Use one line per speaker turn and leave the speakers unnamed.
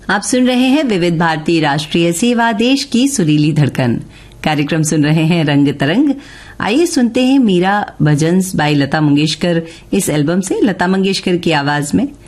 आप सुन रहे हैं विविध भारती राष्ट्रीय सेवा, देश की सुरीली धड़कन। कार्यक्रम सुन रहे हैं रंग तरंग। आइए सुनते हैं मीरा भजन्स बाय लता मंगेशकर। इस एल्बम से लता मंगेशकर की आवाज में